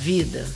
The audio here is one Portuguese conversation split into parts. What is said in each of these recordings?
vida.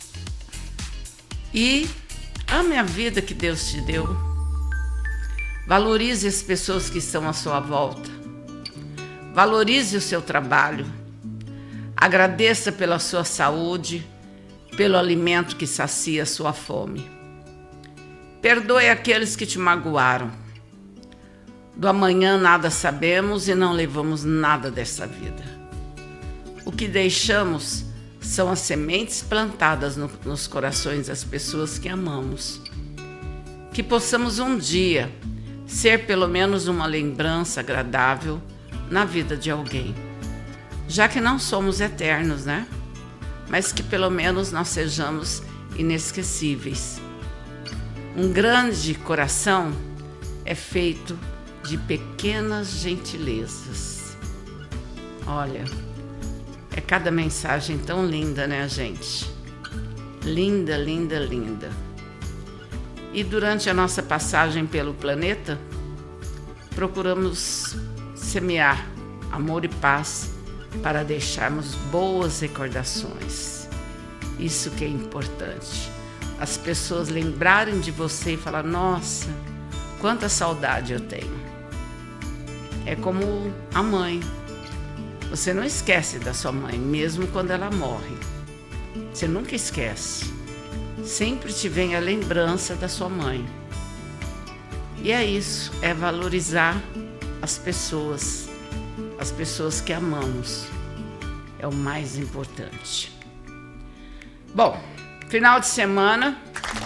E ame a vida que Deus te deu. Valorize as pessoas que estão à sua volta. Valorize o seu trabalho. Agradeça pela sua saúde, pelo alimento que sacia a sua fome. Perdoe aqueles que te magoaram. Do amanhã nada sabemos e não levamos nada dessa vida. O que deixamos são as sementes plantadas nos corações das pessoas que amamos. Que possamos um dia ser pelo menos uma lembrança agradável na vida de alguém. Já que não somos eternos, né? Mas que pelo menos nós sejamos inesquecíveis. Um grande coração é feito de pequenas gentilezas. Olha, é cada mensagem tão linda, né, gente? Linda, linda, linda. E durante a nossa passagem pelo planeta, procuramos semear amor e paz para deixarmos boas recordações. Isso que é importante. As pessoas lembrarem de você e falar: nossa, quanta saudade eu tenho. É como a mãe. Você não esquece da sua mãe, mesmo quando ela morre. Você nunca esquece. Sempre te vem a lembrança da sua mãe. E é isso, é valorizar as pessoas que amamos. É o mais importante. Bom, final de semana.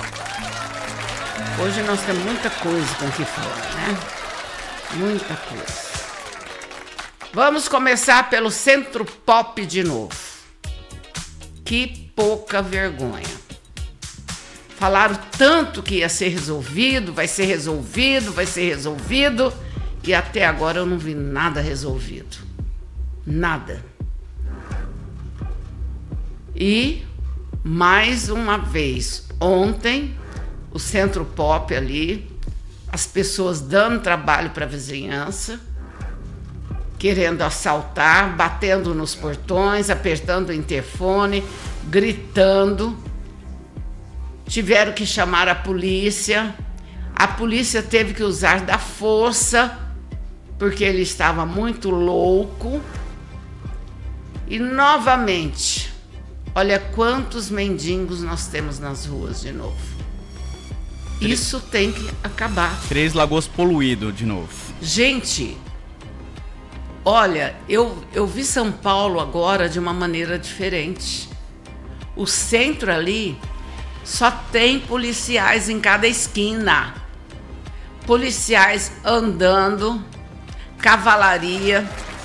Hoje nós temos muita coisa com que falar, né? Muita coisa. Vamos começar pelo Centro Pop de novo. Que pouca vergonha. Falaram tanto que ia ser resolvido, vai ser resolvido, vai ser resolvido, e até agora eu não vi nada resolvido. Nada. E, mais uma vez, ontem, o Centro Pop ali, as pessoas dando trabalho para a vizinhança, querendo assaltar, batendo nos portões, apertando o interfone, gritando. Tiveram que chamar a polícia. A polícia teve que usar da força, porque ele estava muito louco. E novamente, olha quantos mendigos nós temos nas ruas de novo. Isso tem que acabar. Três Lagoas poluído de novo. Gente, olha, eu vi São Paulo agora de uma maneira diferente. O centro ali só tem policiais em cada esquina. Policiais andando, cavalaria.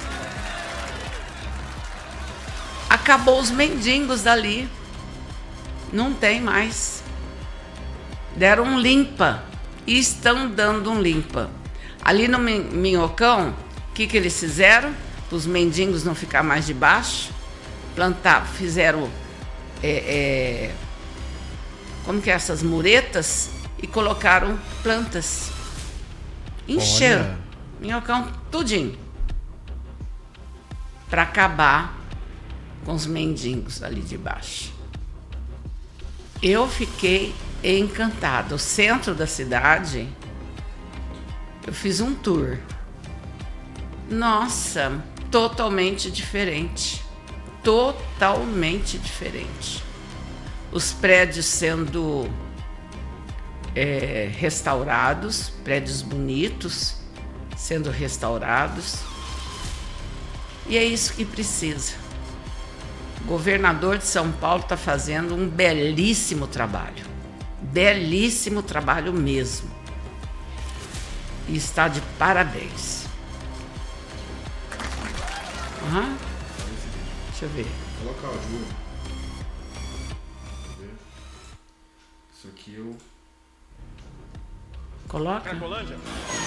Acabou os mendigos dali. Não tem mais. Deram um limpa. E estão dando um limpa. Ali no Minhocão, o que eles fizeram? Para os mendigos não ficar mais debaixo. Fizeram como que é, essas muretas, e colocaram plantas. Encheram. Olha. Minhocão tudinho. Para acabar com os mendigos ali de baixo. Eu fiquei encantada. O centro da cidade, eu fiz um tour. Nossa, totalmente diferente. Totalmente diferente. Os prédios sendo restaurados, prédios bonitos sendo restaurados. E é isso que precisa. O governador de São Paulo está fazendo um belíssimo trabalho. Belíssimo trabalho mesmo. E está de parabéns. Deixa eu ver. Coloca a Ju. Isso aqui eu... Coloca. Cracolândia.